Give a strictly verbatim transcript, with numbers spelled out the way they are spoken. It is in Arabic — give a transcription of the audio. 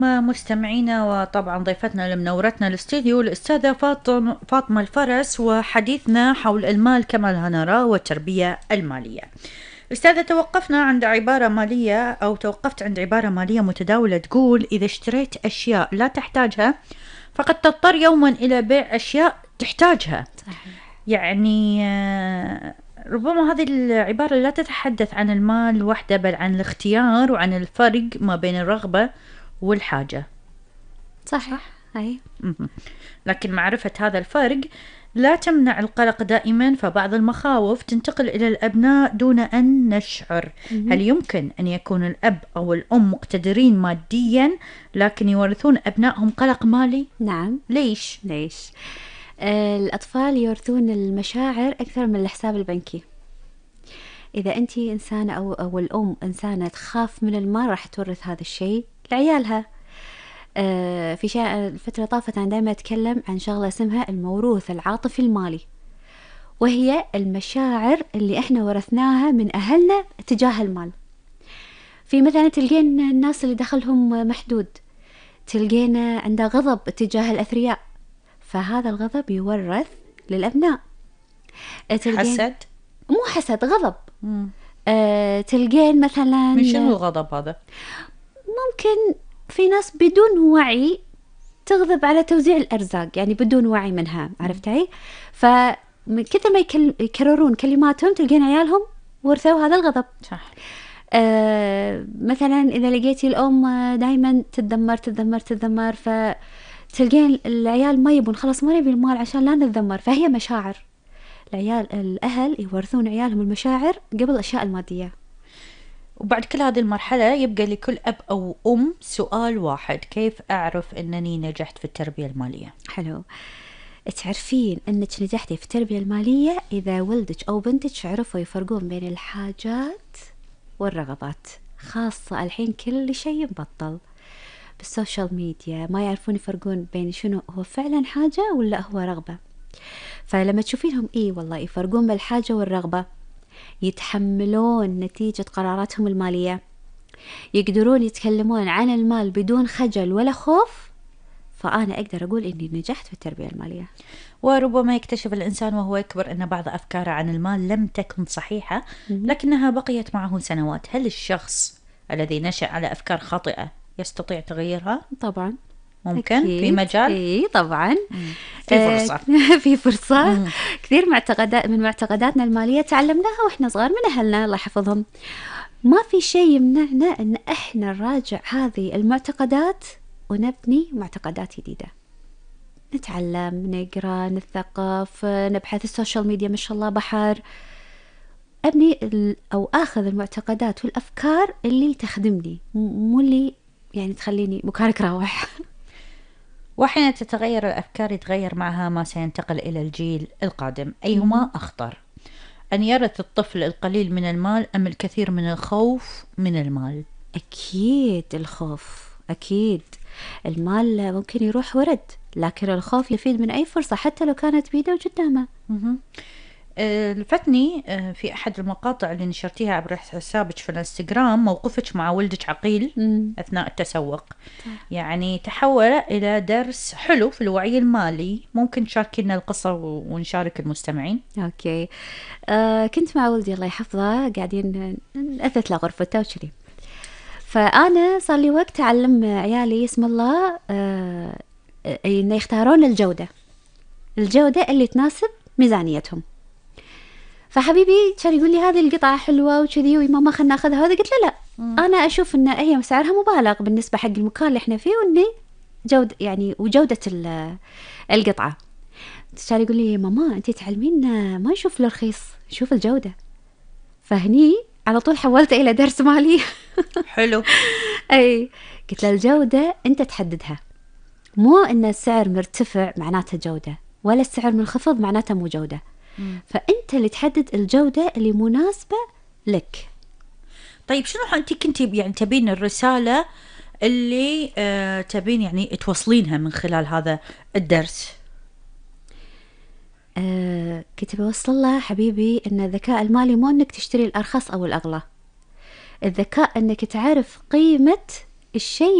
مستمعينا، وطبعا ضيفتنا لمنورتنا الاستديو الأستاذة فاطمة فاطمة الفرس، وحديثنا حول المال كما لا نراه والتربية المالية. أستاذة، توقفنا عند عبارة مالية أو توقفت عند عبارة مالية متداولة تقول: إذا اشتريت أشياء لا تحتاجها فقد تضطر يوما إلى بيع أشياء تحتاجها. صحيح. يعني ربما هذه العبارة لا تتحدث عن المال وحده، بل عن الاختيار وعن الفرق ما بين الرغبة والحاجة. صحيح. أي. لكن معرفة هذا الفرق لا تمنع القلق دائما، فبعض المخاوف تنتقل إلى الأبناء دون أن نشعر. هل يمكن أن يكون الأب أو الأم مقتدرين ماديا لكن يورثون أبنائهم قلق مالي؟ نعم. ليش؟ ليش؟ آه الأطفال يورثون المشاعر أكثر من الحساب البنكي. إذا أنت إنسانة أو, أو الأم إنسانة تخاف من المال راح تورث هذا الشيء لعيالها. آه في شيء الفترة طافت أنا دائما أتكلم عن شغلة اسمها الموروث العاطفي المالي، وهي المشاعر اللي إحنا ورثناها من أهلنا تجاه المال. في مثلا تلقين الناس اللي دخلهم محدود، تلقينا عنده غضب تجاه الأثرياء، فهذا الغضب يورث للأبناء. حسد؟ مو حسد، غضب. أه تلقين مثلا من شنو الغضب هذا؟ ممكن في ناس بدون وعي تغضب على توزيع الأرزاق، يعني بدون وعي منها، عرفتي؟ فمن كثر ما يكررون كلماتهم تلقين عيالهم ورثوا هذا الغضب. صح. أه مثلا إذا لقيتي الأم دايما تتذمر تتذمر تتذمر، فتلقين العيال ما يبون، خلاص ما نبي المال عشان لا نتذمر، فهي مشاعر. العيال الأهل يورثون عيالهم المشاعر قبل الأشياء المادية. وبعد كل هذه المرحلة يبقى لكل أب أو أم سؤال واحد: كيف أعرف أنني نجحت في التربية المالية؟ حلو. تعرفين أنك نجحتي في التربية المالية إذا ولدك أو بنتك عرفوا يفرقون بين الحاجات والرغبات، خاصة الحين كل شيء مبطل بالسوشيال ميديا، ما يعرفون يفرقون بين شنو هو فعلا حاجة ولا هو رغبة. فلما تشوفينهم إيه والله يفرقون بين الحاجة والرغبة، يتحملون نتيجة قراراتهم المالية، يقدرون يتكلمون عن المال بدون خجل ولا خوف، فأنا أقدر أقول إني نجحت في التربية المالية. وربما يكتشف الإنسان وهو يكبر أن بعض أفكاره عن المال لم تكن صحيحة لكنها بقيت معه سنوات. هل الشخص الذي نشأ على أفكار خاطئة يستطيع تغييرها؟ طبعا ممكن. أكيد. في مجال؟ إيه طبعا. في فرصة. آه في فرصة. مم. كثير معتقدات من معتقداتنا المالية تعلمناها وإحنا صغار من أهلنا الله يحفظهم. ما في شيء يمنعنا أن إحنا نراجع هذه المعتقدات ونبني معتقدات جديدة. نتعلم، نقرأ، نثقف، نبحث. السوشيال ميديا ما شاء الله بحر. أبني أو أخذ المعتقدات والأفكار اللي تخدمني، مو اللي يعني تخليني مكانك راوح. وحين تتغير الأفكار يتغير معها ما سينتقل إلى الجيل القادم. أيهما أخطر، أن يرث الطفل القليل من المال أم الكثير من الخوف من المال؟ أكيد الخوف. أكيد المال ممكن يروح ورد، لكن الخوف يفيد من أي فرصة حتى لو كانت بيده وقدامه. لفتني في أحد المقاطع اللي نشرتيها عبر حسابك في الانستغرام موقفك مع ولدك عقيل مم. أثناء التسوق. يعني تحول إلى درس حلو في الوعي المالي. ممكن تشاركينا القصة ونشارك المستمعين؟ أوكي. آه كنت مع ولدي الله يحفظه قاعدين أثث له غرفته وشري، فأنا صار لي وقت أعلم عيالي اسم الله آه إنه يختارون الجودة الجودة اللي تناسب ميزانيتهم. فحبيبي كان يقول لي هذه القطعة حلوة وكذي وماما خلنا ناخذها، هذا قلت له لا. مم. أنا أشوف إن هي سعرها مبالغ بالنسبة حق المكان اللي إحنا فيه، وإني جودة يعني وجودة القطعة. كان يقول لي ماما أنتي تعلمين ما نشوف الرخيص نشوف الجودة. فهني على طول حولت إلى درس مالي. حلو. أي قلت له الجودة أنت تحددها، مو إن السعر مرتفع معناته جودة، ولا السعر منخفض معناته مو جودة. مم. فأنت اللي تحدد الجودة اللي مناسبة لك. طيب شنو أنت كنتي يعني تبين الرسالة اللي آه تبين يعني توصلينها من خلال هذا الدرس؟ آه كنت بوصل له حبيبي إن الذكاء المالي مو إنك تشتري الأرخص أو الأغلى، الذكاء إنك تعرف قيمة الشيء